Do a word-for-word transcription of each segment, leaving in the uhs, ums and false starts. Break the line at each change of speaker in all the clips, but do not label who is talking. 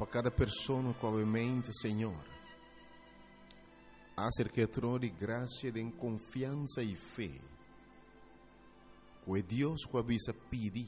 para cada pessoa com a mente, Senhor. Acerca de graça, de confiança e fé. Que Deus que avisa pedir,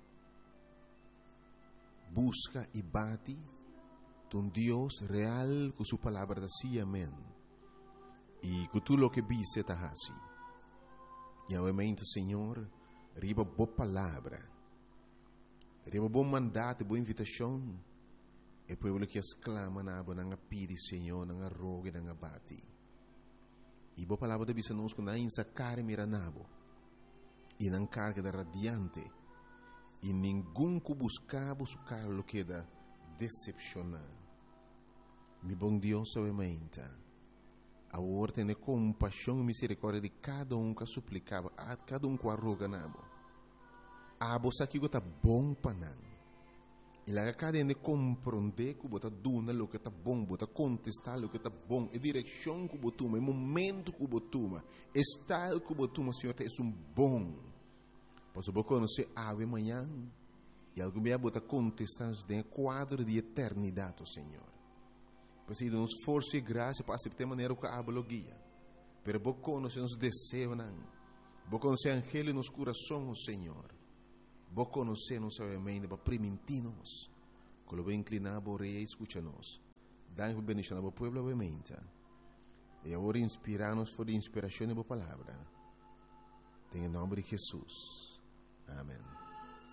busca e bate, um Deus real com sua palavra da si, amém. E que tu lo que vise ta hasi. E obviamente, Senhor, riba boa palavra, riba bom mandato, boa invitação, e o povo que exclama na aba nanga pidi, Senhor, nanga rogue, nanga bati. E boa palavra da bisa nos com na insa care miranabo, e nang carga da radiante, e ninguém que buscava su carlo que da decepcionar. Mi bom Deus, obviamente, a ordem de compaixão e misericórdia de cada um que suplicava, a cada um que arroga nabo. A você que está bom para não. E lá cada um de compreender que você duna o que está bom, você contestar o que está bom, a direção que você toma, o momento que você toma, o estado que você toma, Senhor, é um bom. Pois você conhecer ave amanhã e algo me abota contestar em quadro de eternidade, Senhor. Pois aí nos força e graça para aceitar de maneira que a aba guia. Pero você conhecer nos desejos, você conhecer angelo nos corações, Senhor. Você conhecer nos obviamente para permitir-nos. Quando você inclinar a orelha e escuta-nos. Dá-nos bendição ao povo, obviamente. E agora inspirar-nos por a inspiração da palavra. Em nome de Jesus. Amém.